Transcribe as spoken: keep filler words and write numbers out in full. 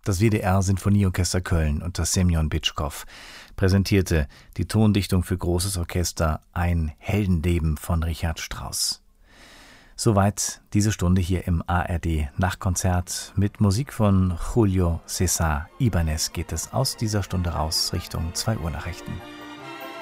Das W D R-Sinfonieorchester Köln unter Semjon Bitschkow präsentierte die Tondichtung für großes Orchester Ein Heldenleben von Richard Strauss. Soweit diese Stunde hier im A R D-Nachtkonzert. Mit Musik von Julio César Ibáñez geht es aus dieser Stunde raus Richtung zwei Uhr Nachrichten.